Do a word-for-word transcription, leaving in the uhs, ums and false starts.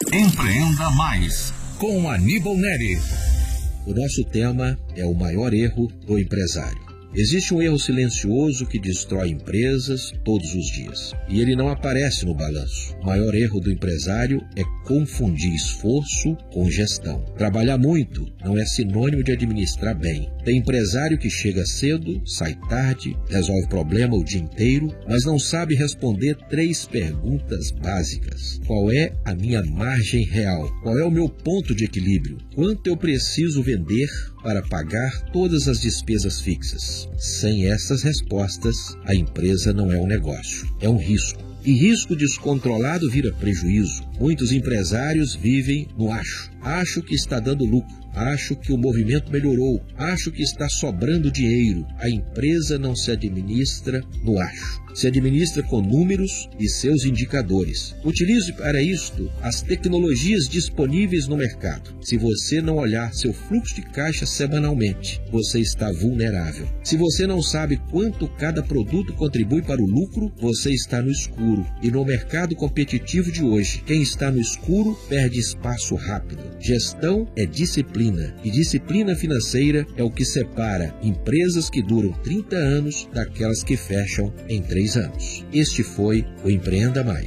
Empreenda Mais, com Aníbal Neri. O nosso tema é o maior erro do empresário. Existe um erro silencioso que destrói empresas todos os dias. E ele não aparece no balanço. O maior erro do empresário é confundir esforço com gestão. Trabalhar muito não é sinônimo de administrar bem. Tem empresário que chega cedo, sai tarde, resolve problema o dia inteiro, mas não sabe responder três perguntas básicas. Qual é a minha margem real? Qual é o meu ponto de equilíbrio? Quanto eu preciso vender para pagar todas as despesas fixas? Sem essas respostas, a empresa não é um negócio, é um risco. E risco descontrolado vira prejuízo. Muitos empresários vivem no acho. Acho que está dando lucro. Acho que o movimento melhorou. Acho que está sobrando dinheiro. A empresa não se administra no acho. Se administra com números e seus indicadores. Utilize para isto as tecnologias disponíveis no mercado. Se você não olhar seu fluxo de caixa semanalmente, você está vulnerável. Se você não sabe quanto cada produto contribui para o lucro, você está no escuro. E no mercado competitivo de hoje, quem está no escuro perde espaço rápido. Gestão é disciplina. E disciplina financeira é o que separa empresas que duram trinta anos daquelas que fecham em três anos. Este foi o Empreenda Mais.